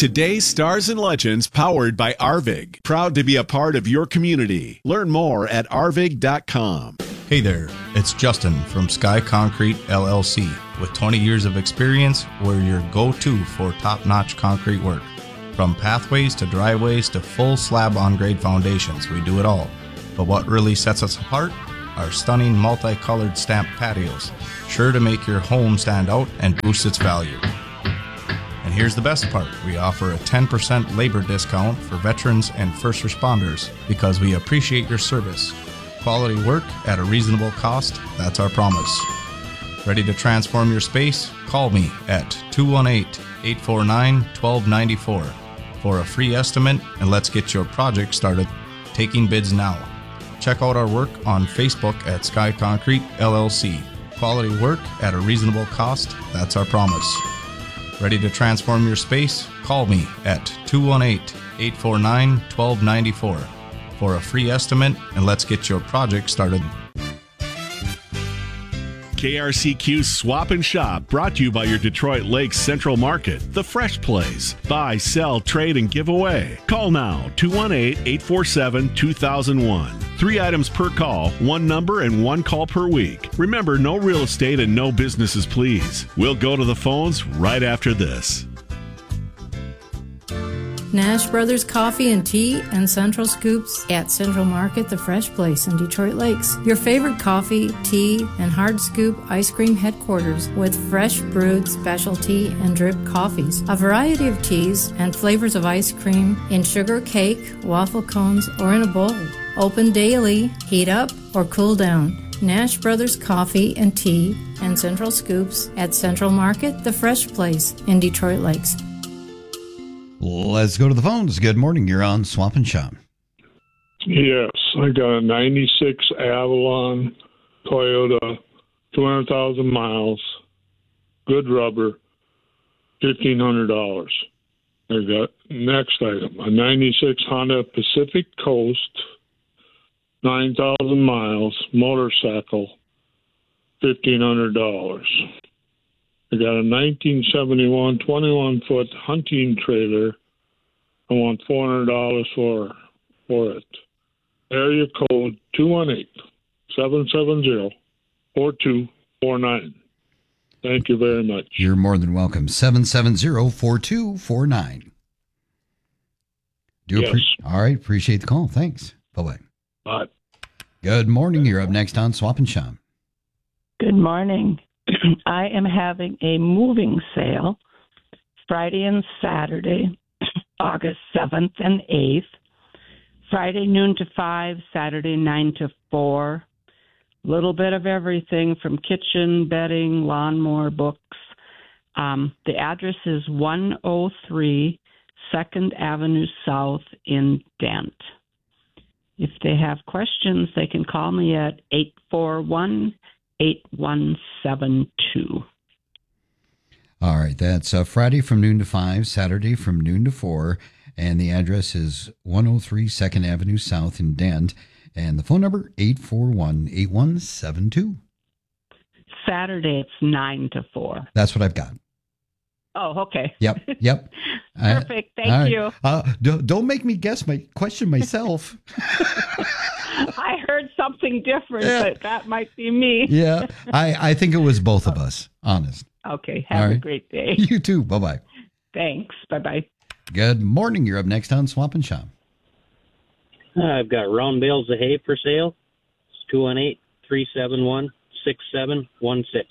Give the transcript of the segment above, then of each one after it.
Today's Stars and Legends, powered by Arvig. Proud to be a part of your community. Learn more at arvig.com. Hey there, it's Justin from Sky Concrete LLC. With 20 years of experience, we're your go-to for top-notch concrete work. From pathways to driveways to full slab on-grade foundations, we do it all. But what really sets us apart? Our stunning multicolored stamped patios, sure to make your home stand out and boost its value. And here's the best part. We offer a 10% labor discount for veterans and first responders because we appreciate your service. Quality work at a reasonable cost, that's our promise. Ready to transform your space? Call me at 218-849-1294 for a free estimate, and let's get your project started. Taking bids now. Check out our work on Facebook at Sky Concrete LLC. Quality work at a reasonable cost, that's our promise. Ready to transform your space? Call me at 218-849-1294 for a free estimate, and let's get your project started. KRCQ Swap and Shop, brought to you by your Detroit Lakes Central Market, the Fresh Place. Buy, sell, trade, and give away. Call now, 218-847-2001. 3 items per call, 1 number and 1 call per week. Remember, no real estate and no businesses, please. We'll go to the phones right after this. Nash Brothers Coffee and Tea and Central Scoops at Central Market, the Fresh Place in Detroit Lakes. Your favorite coffee, tea, and hard scoop ice cream headquarters with fresh brewed specialty and drip coffees. A variety of teas and flavors of ice cream in sugar cake, waffle cones, or in a bowl. Open daily, heat up or cool down. Nash Brothers Coffee and Tea and Central Scoops at Central Market, the Fresh Place in Detroit Lakes. Let's go to the phones. Good morning. You're on Swap and Shop. Yes, I got a 96 Avalon Toyota, 200,000 miles, good rubber, $1,500. I got next item, a 96 Honda Pacific Coast, 9,000 miles, motorcycle, $1,500. I got a 1971 21-foot hunting trailer. I want $400 for it. Area code 218-770-4249. Thank you very much. You're more than welcome. 770-4249. Yes. All right. Appreciate the call. Thanks. Bye-bye. Bye. Good morning. You're up next on Swap and Shop. Good morning. I am having a moving sale Friday and Saturday, August 7th and 8th. Friday noon to 5, Saturday 9 to 4. Little bit of everything from kitchen, bedding, lawnmower, books. The address is 103 2nd Avenue South in Dent. If they have questions, they can call me at 841-8172. All right. That's Friday from noon to 5, Saturday from noon to 4. And the address is 103 2nd Avenue South in Dent. And the phone number, 841-8172. Saturday, it's 9 to 4. That's what I've got. Oh, okay. Yep. Perfect. Thank you. Don't make me guess my question myself. I heard something different, but that might be me. Yeah. I think it was both of us, honest. Okay. Have a great day. You too. Bye-bye. Thanks. Bye-bye. Good morning. You're up next on Swap and Shop. I've got round bales of hay for sale. It's 218-371-6716.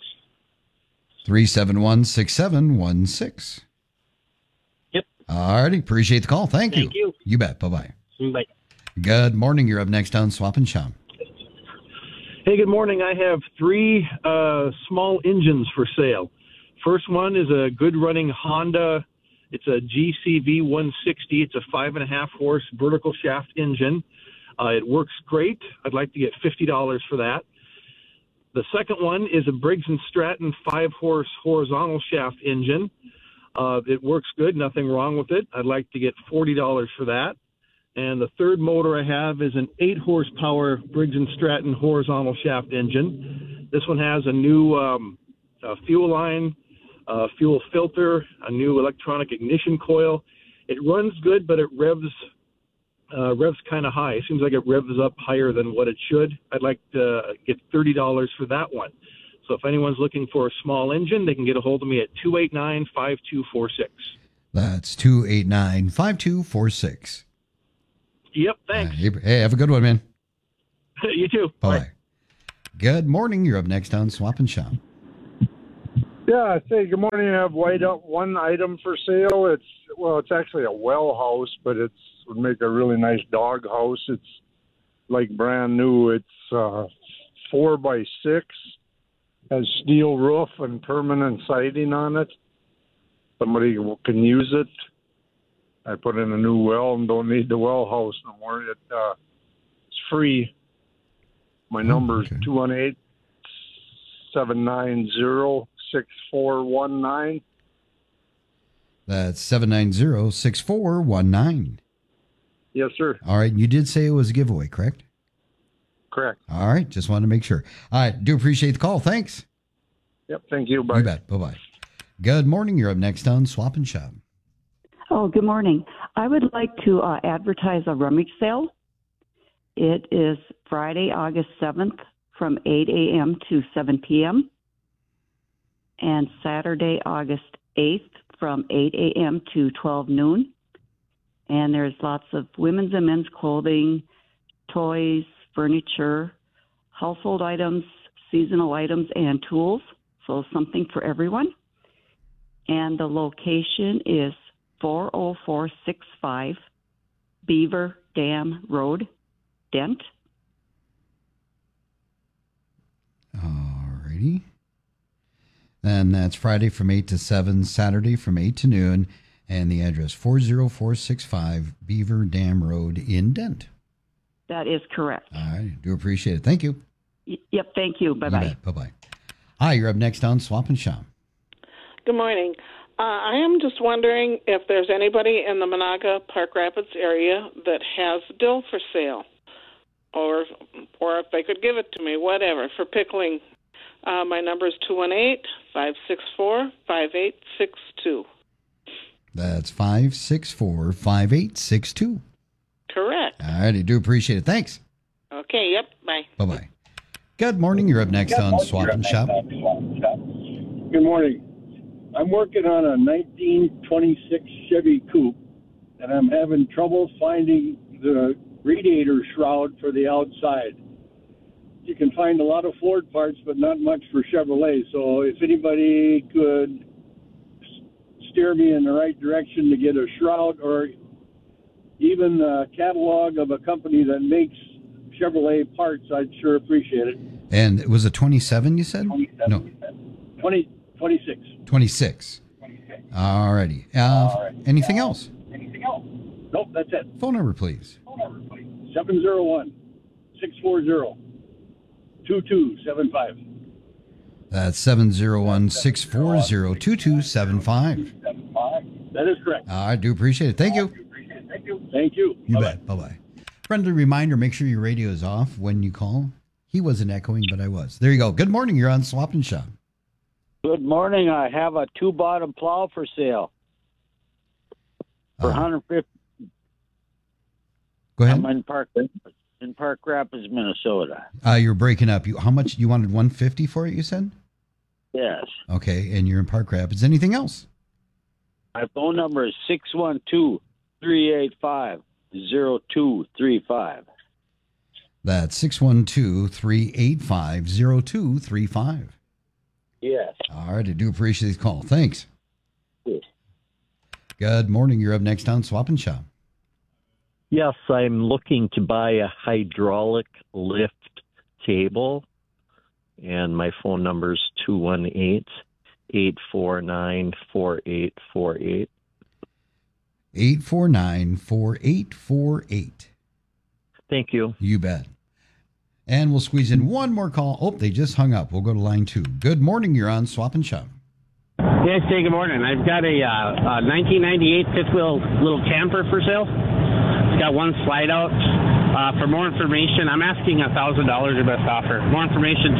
371-6716. Yep. All righty. Appreciate the call. Thank you. Thank you. You bet. Bye-bye. Bye. Good morning. You're up next on Swap and Shop. Hey, good morning. I have 3 small engines for sale. First one is a good running Honda. It's a GCV 160. It's a 5.5 horse vertical shaft engine. It works great. I'd like to get $50 for that. The second one is a Briggs & Stratton 5-horse horizontal shaft engine. It works good, nothing wrong with it. I'd like to get $40 for that. And the third motor I have is an 8-horsepower Briggs & Stratton horizontal shaft engine. This one has a new fuel line, fuel filter, a new electronic ignition coil, It runs good, but it revs kind of high. It seems like it revs up higher than what it should. I'd like to get $30 for that one. So if anyone's looking for a small engine, they can get a hold of me at 289-5246. That's 289-5246. Yep, thanks. Hey, have a good one, man. You too. Bye. Good morning. You're up next on Swap and Shop. Yeah, say good morning. I have one item for sale. It's actually a well house, but would make a really nice dog house. It's like brand new. It's 4x6, has steel roof and permanent siding on it. Somebody can use it. I put in a new well and don't need the well house no more. It's free. My number is 218-790-6419. That's 790-6419. Yes, sir. All right. You did say it was a giveaway, correct? Correct. All right. Just wanted to make sure. All right. Do appreciate the call. Thanks. Yep. Thank you. Bye. You bet. Bye-bye. Good morning. You're up next on Swap and Shop. Oh, good morning. I would like to advertise a rummage sale. It is Friday, August 7th from 8 a.m. to 7 p.m. and Saturday, August 8th from 8 a.m. to 12 noon. And there's lots of women's and men's clothing, toys, furniture, household items, seasonal items, and tools. So something for everyone. And the location is 40465 Beaver Dam Road, Dent. All righty. And that's Friday from 8 to 7, Saturday from 8 to noon. And the address 40465 Beaver Dam Road in Dent. That is correct. All right. Do appreciate it. Thank you. Yep. Thank you. Bye-bye. Bye-bye. Hi, you're up next on Swap and Shop. Good morning. I am just wondering if there's anybody in the Monaga Park Rapids area that has dill for sale, or if they could give it to me, whatever, for pickling. My number is 218-564-5862. That's 564-5862. Correct. All right, I do appreciate it. Thanks. Okay, yep, bye. Bye-bye. Good morning. You're up next on Swap and Shop. Good morning. I'm working on a 1926 Chevy Coupe, and I'm having trouble finding the radiator shroud for the outside. You can find a lot of Ford parts, but not much for Chevrolet. So if anybody could steer me in the right direction to get a shroud, or even a catalog of a company that makes Chevrolet parts, I'd sure appreciate it. And it was a 27, you said? 27, No. 26. 26. All righty. Anything else? Nope, that's it. Phone number, please. 701-640-2275. That's 701-640-2275. That is correct. I do appreciate it. Thank you. Thank you. You bet. Bye-bye. Friendly reminder, make sure your radio is off when you call. He wasn't echoing, but I was. There you go. Good morning. You're on Swap and Shop. Good morning. I have a 2-bottom plow for sale for $150. Go ahead. I'm in Park Rapids, Minnesota. You're breaking up. How much you wanted? $150 for it, you said? Yes. Okay, and you're in Park Rapids. Anything else? My phone number is 612-385-0235. That's 612-385-0235. Yes. All right, I do appreciate the call. Thanks. Yes. Good morning. You're up next on Swap and Shop. Yes, I'm looking to buy a hydraulic lift table, and my phone number is 218-849-4848. 849-4848. Thank you. You bet. And we'll squeeze in one more call. Oh, they just hung up. We'll go to line 2. Good morning. You're on Swap and Shop. Yes, hey, good morning. I've got a 1998 fifth wheel little camper for sale. It's got one slide out. For more information, I'm asking $1,000 your best offer. More information,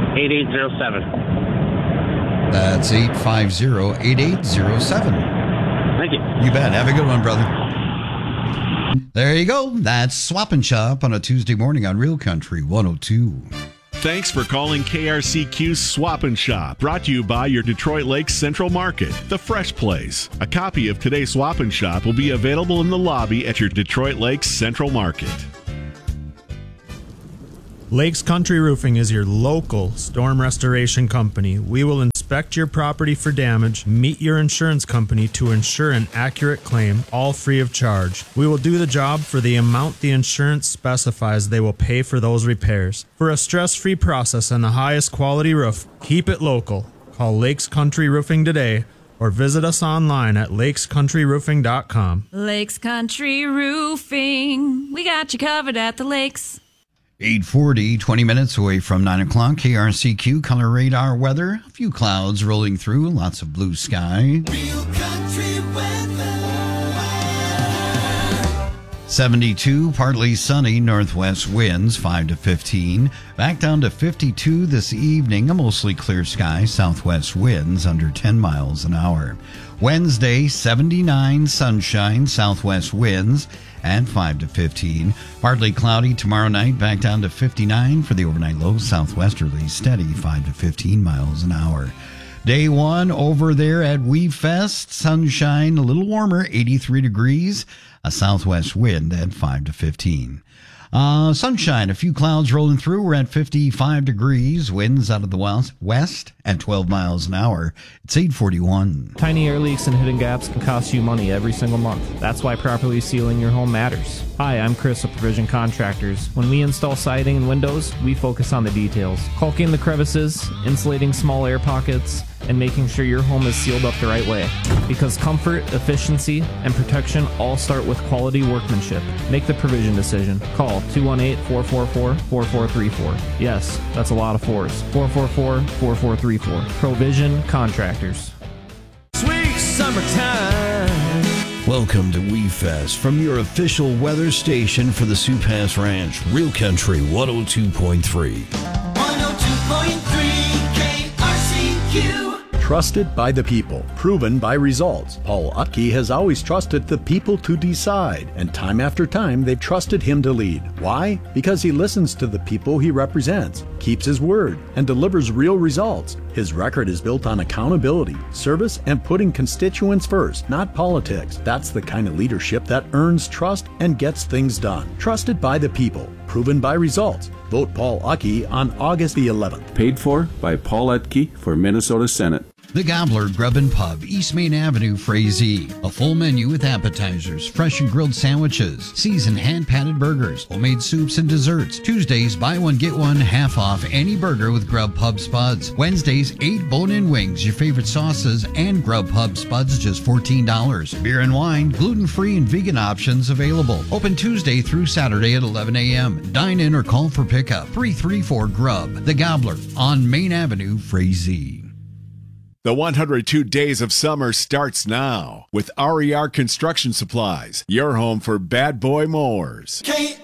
218-850-8807. That's 850-8807. You bet. Have a good one, brother. There you go. That's Swap and Shop on a Tuesday morning on Real Country 102. Thanks for calling KRCQ's Swap and Shop, brought to you by your Detroit Lakes Central Market, the fresh place. A copy of today's Swap and Shop will be available in the lobby at your Detroit Lakes Central Market. Lakes Country Roofing is your local storm restoration company. We will inspect your property for damage, meet your insurance company to ensure an accurate claim, all free of charge. We will do the job for the amount the insurance specifies they will pay for those repairs. For a stress-free process and the highest quality roof, keep it local. Call Lakes Country Roofing today or visit us online at lakescountryroofing.com. Lakes Country Roofing. We got you covered at the lakes. 8:40, 20 minutes away from 9 o'clock. KRCQ Color Radar weather. A few clouds rolling through, lots of blue sky. Real country weather. 72, partly sunny, northwest winds 5 to 15. Back down to 52 this evening, a mostly clear sky, southwest winds under 10 miles an hour. Wednesday, 79, sunshine, southwest winds and 5 to 15. Partly cloudy tomorrow night, back down to 59 for the overnight low, southwesterly steady 5 to 15 miles an hour. Day one over there at Weave Fest, sunshine, a little warmer, 83 degrees, a southwest wind at 5 to 15. Sunshine, a few clouds rolling through. We're at 55 degrees. Winds out of the west at 12 miles an hour. It's 8:41. Tiny air leaks and hidden gaps can cost you money every single month. That's why properly sealing your home matters. Hi, I'm Chris of Provision Contractors. When we install siding and windows, we focus on the details. Caulking the crevices, insulating small air pockets, and making sure your home is sealed up the right way. Because comfort, efficiency, and protection all start with quality workmanship. Make the Provision decision. Call 218-444-4434. Yes, that's a lot of fours. 444-4434. Provision Contractors. Sweet summertime. Welcome to Weave Fest from your official weather station for the Sioux Pass Ranch, Real Country 102.3. 102.3 KRCQ. Trusted by the people, proven by results. Paul Utke has always trusted the people to decide, and time after time they've trusted him to lead. Why? Because he listens to the people he represents, keeps his word, and delivers real results. His record is built on accountability, service, and putting constituents first, not politics. That's the kind of leadership that earns trust and gets things done. Trusted by the people, proven by results. Vote Paul Utke on August the 11th. Paid for by Paul Utke for Minnesota Senate. The Gobbler Grub and Pub, East Main Avenue, Frazee. A full menu with appetizers, fresh and grilled sandwiches, seasoned hand-patted burgers, homemade soups and desserts. Tuesdays, buy one, get one, half off any burger with Grub Pub Spuds. Wednesdays, 8 bone-in wings, your favorite sauces, and Grub Pub Spuds, just $14. Beer and wine, gluten-free and vegan options available. Open Tuesday through Saturday at 11 a.m. Dine in or call for pickup. 334-GRUB. The Gobbler on Main Avenue, Frazee. The 102 Days of Summer starts now with RER Construction Supplies, your home for bad boy mowers. KRCQ.